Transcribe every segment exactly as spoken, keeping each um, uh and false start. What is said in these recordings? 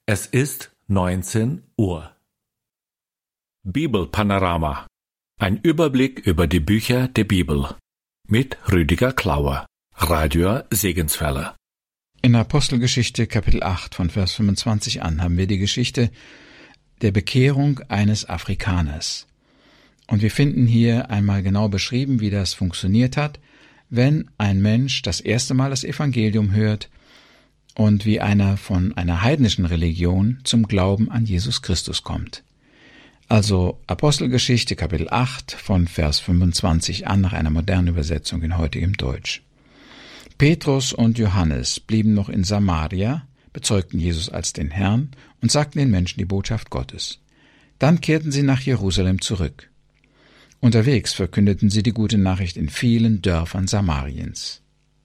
Es ist neunzehn Uhr. Bibelpanorama. Ein Überblick über die Bücher der Bibel. Mit Rüdiger Klauer. Radio Segenswelle. In Apostelgeschichte Kapitel acht von Vers fünfundzwanzig an haben wir die Geschichte der Bekehrung eines Afrikaners. Und wir finden hier einmal genau beschrieben, wie das funktioniert hat, wenn ein Mensch das erste Mal das Evangelium hört und wie einer von einer heidnischen Religion zum Glauben an Jesus Christus kommt. Also Apostelgeschichte Kapitel acht von Vers fünfundzwanzig an nach einer modernen Übersetzung in heutigem Deutsch. Petrus und Johannes blieben noch in Samaria, bezeugten Jesus als den Herrn und sagten den Menschen die Botschaft Gottes. Dann kehrten sie nach Jerusalem zurück. Unterwegs verkündeten sie die gute Nachricht in vielen Dörfern Samariens.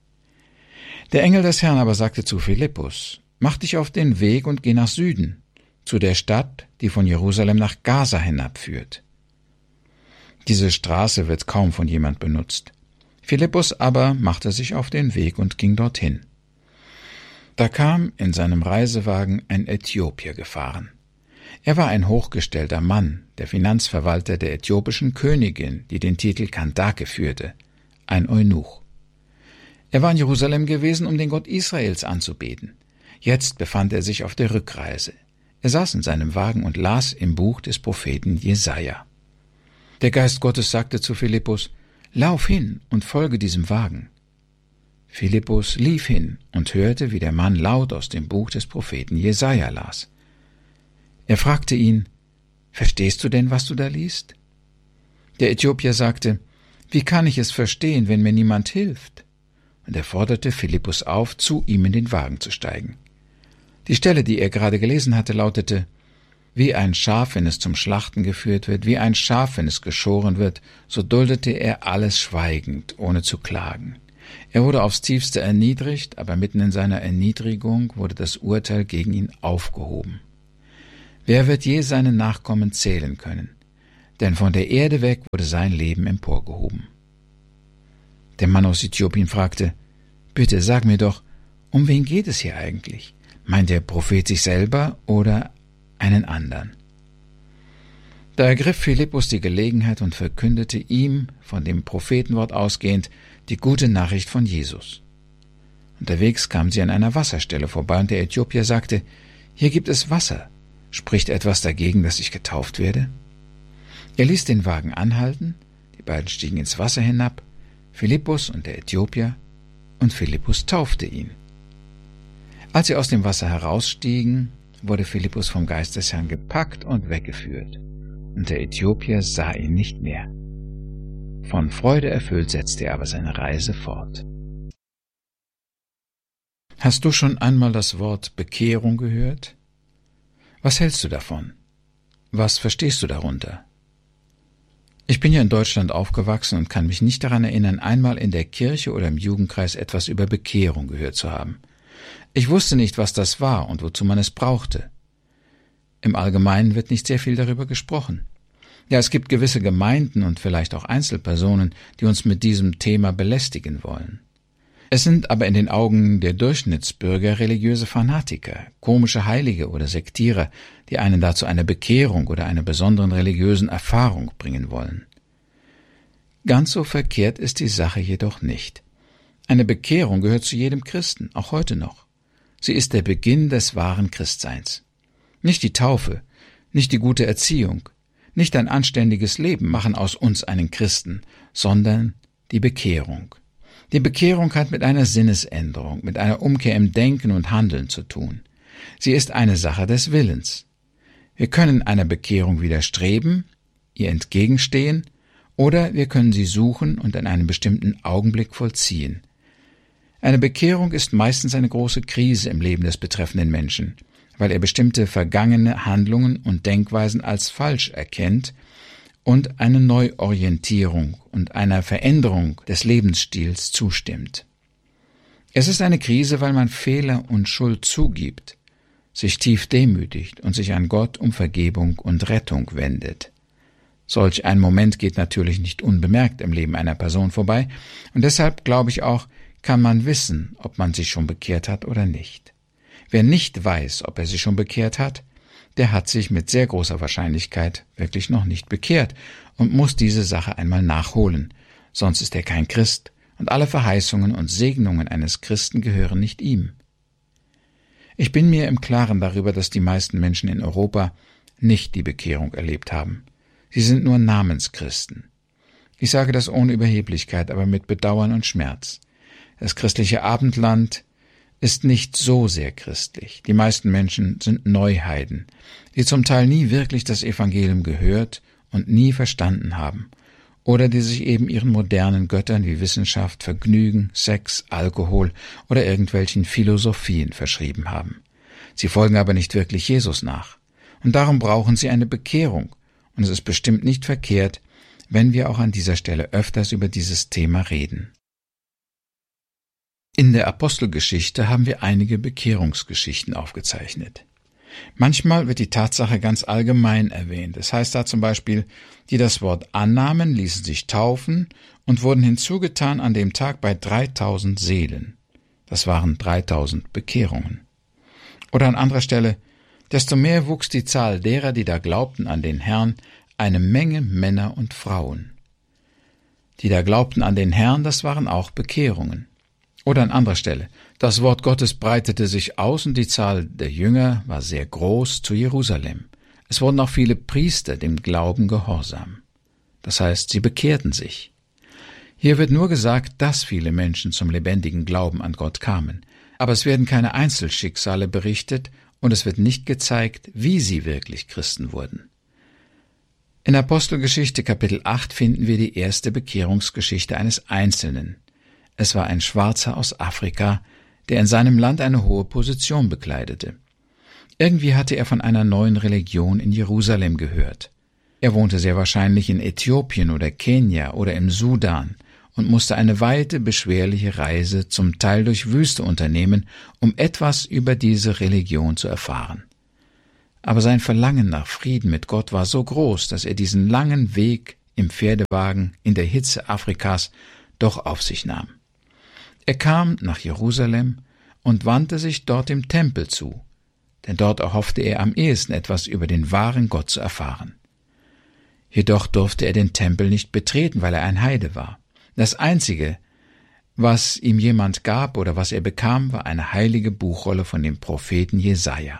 Der Engel des Herrn aber sagte zu Philippus: Mach dich auf den Weg und geh nach Süden, zu der Stadt, die von Jerusalem nach Gaza hinabführt. Diese Straße wird kaum von jemand benutzt. Philippus aber machte sich auf den Weg und ging dorthin. Da kam in seinem Reisewagen ein Äthiopier gefahren. Er war ein hochgestellter Mann, der Finanzverwalter der äthiopischen Königin, die den Titel Kandake führte, ein Eunuch. Er war in Jerusalem gewesen, um den Gott Israels anzubeten. Jetzt befand er sich auf der Rückreise. Er saß in seinem Wagen und las im Buch des Propheten Jesaja. Der Geist Gottes sagte zu Philippus: Lauf hin und folge diesem Wagen. Philippus lief hin und hörte, wie der Mann laut aus dem Buch des Propheten Jesaja las. Er fragte ihn: Verstehst du denn, was du da liest? Der Äthiopier sagte: Wie kann ich es verstehen, wenn mir niemand hilft? Und er forderte Philippus auf, zu ihm in den Wagen zu steigen. Die Stelle, die er gerade gelesen hatte, lautete: Wie ein Schaf, wenn es zum Schlachten geführt wird, wie ein Schaf, wenn es geschoren wird, so duldete er alles schweigend, ohne zu klagen. Er wurde aufs tiefste erniedrigt, aber mitten in seiner Erniedrigung wurde das Urteil gegen ihn aufgehoben. Wer wird je seine Nachkommen zählen können? Denn von der Erde weg wurde sein Leben emporgehoben. Der Mann aus Äthiopien fragte: Bitte sag mir doch, um wen geht es hier eigentlich? Meint der Prophet sich selber oder einen anderen? Da ergriff Philippus die Gelegenheit und verkündete ihm, von dem Prophetenwort ausgehend, die gute Nachricht von Jesus. Unterwegs kamen sie an einer Wasserstelle vorbei, und der Äthiopier sagte: Hier gibt es Wasser. Spricht etwas dagegen, dass ich getauft werde? Er ließ den Wagen anhalten, die beiden stiegen ins Wasser hinab, Philippus und der Äthiopier, und Philippus taufte ihn. Als sie aus dem Wasser herausstiegen, wurde Philippus vom Geist des Herrn gepackt und weggeführt, und der Äthiopier sah ihn nicht mehr. Von Freude erfüllt setzte er aber seine Reise fort. Hast du schon einmal das Wort Bekehrung gehört? Was hältst du davon? Was verstehst du darunter? Ich bin ja in Deutschland aufgewachsen und kann mich nicht daran erinnern, einmal in der Kirche oder im Jugendkreis etwas über Bekehrung gehört zu haben. Ich wusste nicht, was das war und wozu man es brauchte. Im Allgemeinen wird nicht sehr viel darüber gesprochen. Ja, es gibt gewisse Gemeinden und vielleicht auch Einzelpersonen, die uns mit diesem Thema belästigen wollen. Es sind aber in den Augen der Durchschnittsbürger religiöse Fanatiker, komische Heilige oder Sektierer, die einen dazu eine Bekehrung oder einer besonderen religiösen Erfahrung bringen wollen. Ganz so verkehrt ist die Sache jedoch nicht. Eine Bekehrung gehört zu jedem Christen, auch heute noch. Sie ist der Beginn des wahren Christseins. Nicht die Taufe, nicht die gute Erziehung, nicht ein anständiges Leben machen aus uns einen Christen, sondern die Bekehrung. Die Bekehrung hat mit einer Sinnesänderung, mit einer Umkehr im Denken und Handeln zu tun. Sie ist eine Sache des Willens. Wir können einer Bekehrung widerstreben, ihr entgegenstehen, oder wir können sie suchen und in einem bestimmten Augenblick vollziehen. Eine Bekehrung ist meistens eine große Krise im Leben des betreffenden Menschen, weil er bestimmte vergangene Handlungen und Denkweisen als falsch erkennt und eine Neuorientierung und einer Veränderung des Lebensstils zustimmt. Es ist eine Krise, weil man Fehler und Schuld zugibt, sich tief demütigt und sich an Gott um Vergebung und Rettung wendet. Solch ein Moment geht natürlich nicht unbemerkt im Leben einer Person vorbei, und deshalb glaube ich auch, kann man wissen, ob man sich schon bekehrt hat oder nicht. Wer nicht weiß, ob er sich schon bekehrt hat, der hat sich mit sehr großer Wahrscheinlichkeit wirklich noch nicht bekehrt und muss diese Sache einmal nachholen, sonst ist er kein Christ und alle Verheißungen und Segnungen eines Christen gehören nicht ihm. Ich bin mir im Klaren darüber, dass die meisten Menschen in Europa nicht die Bekehrung erlebt haben. Sie sind nur Namenschristen. Ich sage das ohne Überheblichkeit, aber mit Bedauern und Schmerz. Das christliche Abendland ist nicht so sehr christlich. Die meisten Menschen sind Neuheiden, die zum Teil nie wirklich das Evangelium gehört und nie verstanden haben, oder die sich eben ihren modernen Göttern wie Wissenschaft, Vergnügen, Sex, Alkohol oder irgendwelchen Philosophien verschrieben haben. Sie folgen aber nicht wirklich Jesus nach. Und darum brauchen sie eine Bekehrung. Und es ist bestimmt nicht verkehrt, wenn wir auch an dieser Stelle öfters über dieses Thema reden. In der Apostelgeschichte haben wir einige Bekehrungsgeschichten aufgezeichnet. Manchmal wird die Tatsache ganz allgemein erwähnt. Es heißt da zum Beispiel, die das Wort annahmen, ließen sich taufen und wurden hinzugetan an dem Tag bei dreitausend Seelen. Das waren dreitausend Bekehrungen. Oder an anderer Stelle, desto mehr wuchs die Zahl derer, die da glaubten an den Herrn, eine Menge Männer und Frauen. Die da glaubten an den Herrn, das waren auch Bekehrungen. Oder an anderer Stelle, das Wort Gottes breitete sich aus und die Zahl der Jünger war sehr groß zu Jerusalem. Es wurden auch viele Priester dem Glauben gehorsam. Das heißt, sie bekehrten sich. Hier wird nur gesagt, dass viele Menschen zum lebendigen Glauben an Gott kamen. Aber es werden keine Einzelschicksale berichtet und es wird nicht gezeigt, wie sie wirklich Christen wurden. In Apostelgeschichte Kapitel acht finden wir die erste Bekehrungsgeschichte eines Einzelnen. Es war ein Schwarzer aus Afrika, der in seinem Land eine hohe Position bekleidete. Irgendwie hatte er von einer neuen Religion in Jerusalem gehört. Er wohnte sehr wahrscheinlich in Äthiopien oder Kenia oder im Sudan und musste eine weite, beschwerliche Reise zum Teil durch Wüste unternehmen, um etwas über diese Religion zu erfahren. Aber sein Verlangen nach Frieden mit Gott war so groß, dass er diesen langen Weg im Pferdewagen in der Hitze Afrikas doch auf sich nahm. Er kam nach Jerusalem und wandte sich dort dem Tempel zu, denn dort erhoffte er am ehesten etwas über den wahren Gott zu erfahren. Jedoch durfte er den Tempel nicht betreten, weil er ein Heide war. Das Einzige, was ihm jemand gab oder was er bekam, war eine heilige Buchrolle von dem Propheten Jesaja.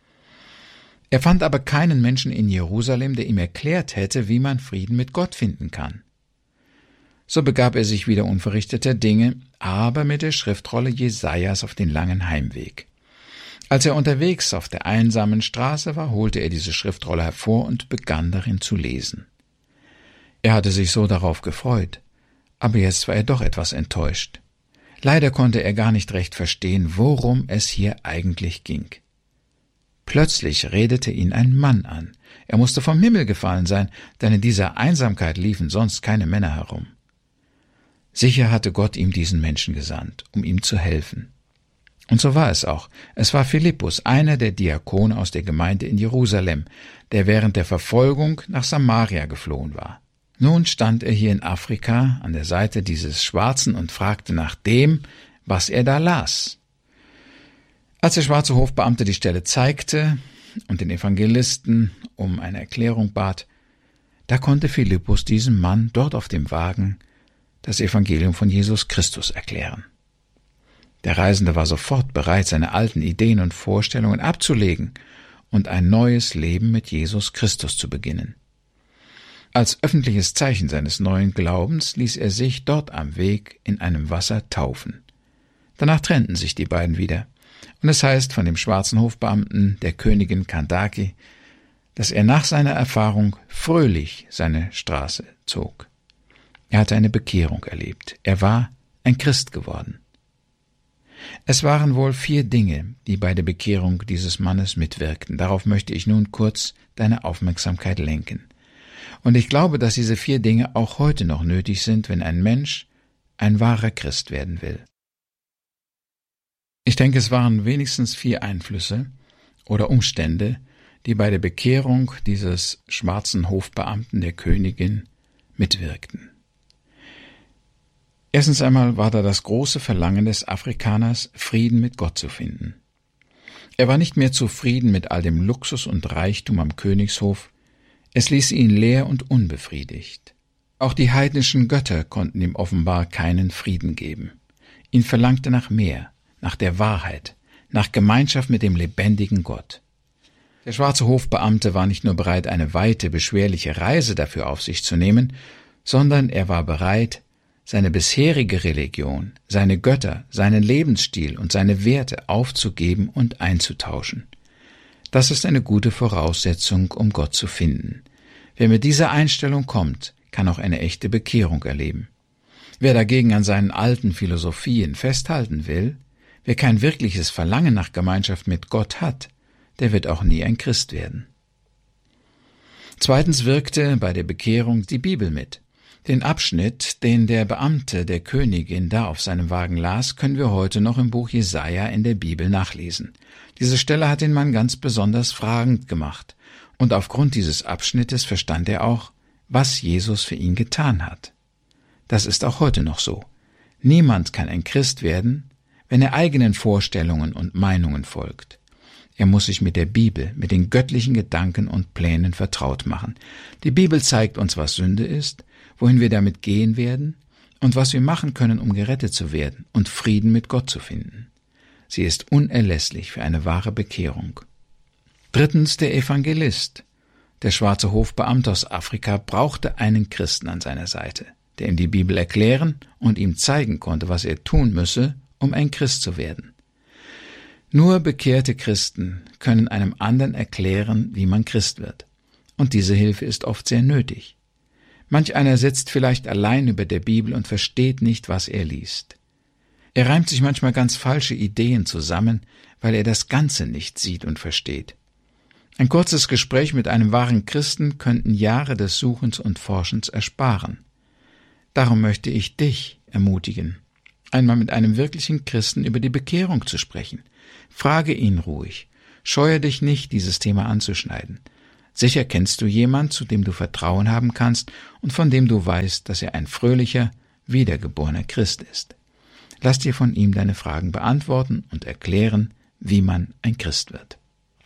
Er fand aber keinen Menschen in Jerusalem, der ihm erklärt hätte, wie man Frieden mit Gott finden kann. So begab er sich wieder unverrichteter Dinge, aber mit der Schriftrolle Jesajas auf den langen Heimweg. Als er unterwegs auf der einsamen Straße war, holte er diese Schriftrolle hervor und begann darin zu lesen. Er hatte sich so darauf gefreut, aber jetzt war er doch etwas enttäuscht. Leider konnte er gar nicht recht verstehen, worum es hier eigentlich ging. Plötzlich redete ihn ein Mann an. Er musste vom Himmel gefallen sein, denn in dieser Einsamkeit liefen sonst keine Männer herum. Sicher hatte Gott ihm diesen Menschen gesandt, um ihm zu helfen. Und so war es auch. Es war Philippus, einer der Diakone aus der Gemeinde in Jerusalem, der während der Verfolgung nach Samaria geflohen war. Nun stand er hier in Afrika an der Seite dieses Schwarzen und fragte nach dem, was er da las. Als der schwarze Hofbeamte die Stelle zeigte und den Evangelisten um eine Erklärung bat, da konnte Philippus diesem Mann dort auf dem Wagen das Evangelium von Jesus Christus erklären. Der Reisende war sofort bereit, seine alten Ideen und Vorstellungen abzulegen und ein neues Leben mit Jesus Christus zu beginnen. Als öffentliches Zeichen seines neuen Glaubens ließ er sich dort am Weg in einem Wasser taufen. Danach trennten sich die beiden wieder, und es heißt von dem schwarzen Hofbeamten der Königin Kandake, dass er nach seiner Erfahrung fröhlich seine Straße zog. Er hatte eine Bekehrung erlebt. Er war ein Christ geworden. Es waren wohl vier Dinge, die bei der Bekehrung dieses Mannes mitwirkten. Darauf möchte ich nun kurz deine Aufmerksamkeit lenken. Und ich glaube, dass diese vier Dinge auch heute noch nötig sind, wenn ein Mensch ein wahrer Christ werden will. Ich denke, es waren wenigstens vier Einflüsse oder Umstände, die bei der Bekehrung dieses schwarzen Hofbeamten der Königin mitwirkten. Erstens einmal war da das große Verlangen des Afrikaners, Frieden mit Gott zu finden. Er war nicht mehr zufrieden mit all dem Luxus und Reichtum am Königshof, es ließ ihn leer und unbefriedigt. Auch die heidnischen Götter konnten ihm offenbar keinen Frieden geben. Ihn verlangte nach mehr, nach der Wahrheit, nach Gemeinschaft mit dem lebendigen Gott. Der schwarze Hofbeamte war nicht nur bereit, eine weite, beschwerliche Reise dafür auf sich zu nehmen, sondern er war bereit, seine bisherige Religion, seine Götter, seinen Lebensstil und seine Werte aufzugeben und einzutauschen. Das ist eine gute Voraussetzung, um Gott zu finden. Wer mit dieser Einstellung kommt, kann auch eine echte Bekehrung erleben. Wer dagegen an seinen alten Philosophien festhalten will, wer kein wirkliches Verlangen nach Gemeinschaft mit Gott hat, der wird auch nie ein Christ werden. Zweitens wirkte bei der Bekehrung die Bibel mit. Den Abschnitt, den der Beamte der Königin da auf seinem Wagen las, können wir heute noch im Buch Jesaja in der Bibel nachlesen. Diese Stelle hat den Mann ganz besonders fragend gemacht, und aufgrund dieses Abschnittes verstand er auch, was Jesus für ihn getan hat. Das ist auch heute noch so. Niemand kann ein Christ werden, wenn er eigenen Vorstellungen und Meinungen folgt. Er muss sich mit der Bibel, mit den göttlichen Gedanken und Plänen vertraut machen. Die Bibel zeigt uns, was Sünde ist, wohin wir damit gehen werden und was wir machen können, um gerettet zu werden und Frieden mit Gott zu finden. Sie ist unerlässlich für eine wahre Bekehrung. Drittens der Evangelist. Der schwarze Hofbeamte aus Afrika brauchte einen Christen an seiner Seite, der ihm die Bibel erklären und ihm zeigen konnte, was er tun müsse, um ein Christ zu werden. Nur bekehrte Christen können einem anderen erklären, wie man Christ wird. Und diese Hilfe ist oft sehr nötig. Manch einer sitzt vielleicht allein über der Bibel und versteht nicht, was er liest. Er reimt sich manchmal ganz falsche Ideen zusammen, weil er das Ganze nicht sieht und versteht. Ein kurzes Gespräch mit einem wahren Christen könnten Jahre des Suchens und Forschens ersparen. Darum möchte ich dich ermutigen, einmal mit einem wirklichen Christen über die Bekehrung zu sprechen. Frage ihn ruhig, scheue dich nicht, dieses Thema anzuschneiden. Sicher kennst du jemand, zu dem du Vertrauen haben kannst und von dem du weißt, dass er ein fröhlicher, wiedergeborener Christ ist. Lass dir von ihm deine Fragen beantworten und erklären, wie man ein Christ wird.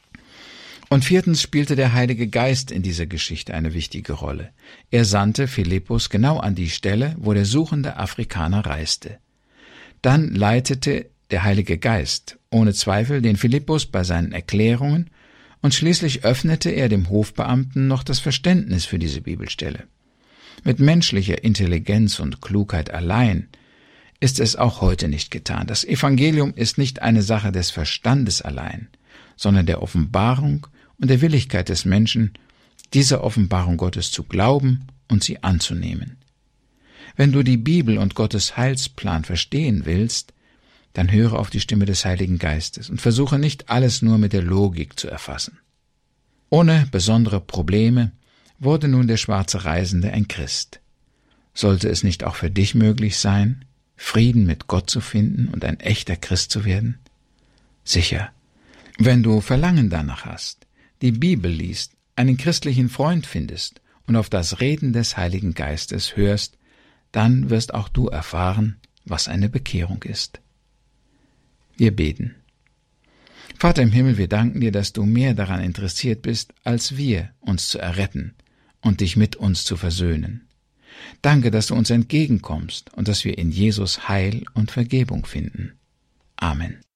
Und viertens spielte der Heilige Geist in dieser Geschichte eine wichtige Rolle. Er sandte Philippus genau an die Stelle, wo der suchende Afrikaner reiste. Dann leitete der Heilige Geist ohne Zweifel den Philippus bei seinen Erklärungen und schließlich öffnete er dem Hofbeamten noch das Verständnis für diese Bibelstelle. Mit menschlicher Intelligenz und Klugheit allein ist es auch heute nicht getan. Das Evangelium ist nicht eine Sache des Verstandes allein, sondern der Offenbarung und der Willigkeit des Menschen, dieser Offenbarung Gottes zu glauben und sie anzunehmen. Wenn du die Bibel und Gottes Heilsplan verstehen willst, dann höre auf die Stimme des Heiligen Geistes und versuche nicht alles nur mit der Logik zu erfassen. Ohne besondere Probleme wurde nun der schwarze Reisende ein Christ. Sollte es nicht auch für dich möglich sein, Frieden mit Gott zu finden und ein echter Christ zu werden? Sicher, wenn du Verlangen danach hast, die Bibel liest, einen christlichen Freund findest und auf das Reden des Heiligen Geistes hörst, dann wirst auch du erfahren, was eine Bekehrung ist. Wir beten. Vater im Himmel, wir danken dir, dass du mehr daran interessiert bist, als wir, uns zu erretten und dich mit uns zu versöhnen. Danke, dass du uns entgegenkommst und dass wir in Jesus Heil und Vergebung finden. Amen.